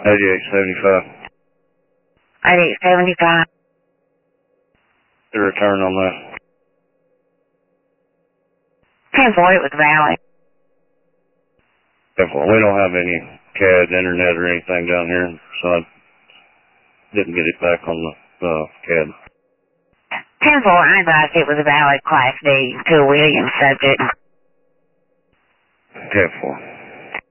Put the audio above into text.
8875. 8875. The return on that. 10-4, it was valid. Definitely. We don't have any CAD, internet, or anything down here, so I didn't get it back on the CAD. 10-4, I advised it was a valid Class D to a Williams subject. 10-4.